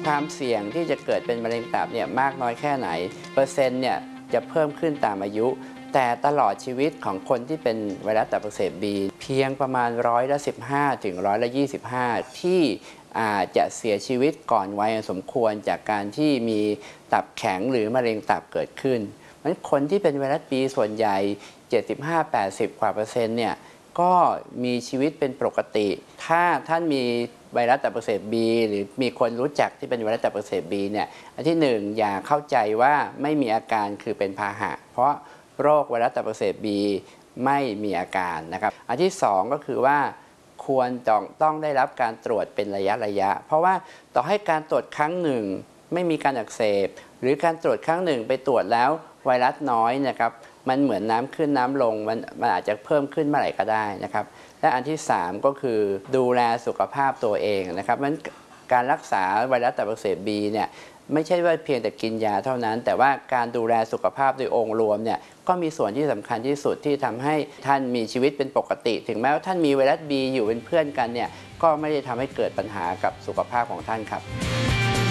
ความเสี่ยงที่จะเกิดเป็นมะเร็งตับเนี่ยมากน้อยแค่ไหนเปอร์เซ็นต์เนี่ยจะเพิ่มขึ้นตามอายุแต่ตลอดชีวิตของคนที่เป็นไวรัสตับอักเสบบีเพียงประมาณ15%ถึง25%ที่อาจจะเสียชีวิตก่อนวัยสมควรจากการที่มีตับแข็งหรือมะเร็งตับเกิดขึ้นเพราะฉะนั้นคนที่เป็นไวรัสบีส่วนใหญ่ 75-80 กว่า%เนี่ยก็มีชีวิตเป็นปกติถ้าท่านมีไวรัสตับอักเสบบีหรือมีคนรู้จักที่เป็นไวรัสตับอักเสบบีเนี่ยอันที่ 1อย่าเข้าใจว่าไม่มีอาการคือเป็นพาหะเพราะโรคไวรัสตับอักเสบบีไม่มีอาการนะครับอันที่ 2ก็คือว่าควรต้องได้รับการตรวจเป็นระยะเพราะว่าต่อให้การตรวจครั้งหนึ่งไม่มีการอักเสบหรือการตรวจครั้งหนึ่งไปตรวจแล้วไวรัสน้อยนะครับมันเหมือนน้ำขึ้นน้ำลงมันอาจจะเพิ่มขึ้นเมื่อไหร่ก็ได้นะครับและอันที่ 3ก็คือดูแลสุขภาพตัวเองนะครับมันการรักษาไวรัสตับอักเสบบีเนี่ยไม่ใช่ว่าเพียงแต่กินยาเท่านั้นแต่ว่าการดูแลสุขภาพโดยองค์รวมเนี่ยก็มีส่วนที่สำคัญที่สุดที่ทำให้ท่านมีชีวิตเป็นปกติถึงแม้ว่าท่านมีไวรัสบีอยู่เป็นเพื่อนกันเนี่ยก็ไม่ได้ทำให้เกิดปัญหากับสุขภาพของท่านครับ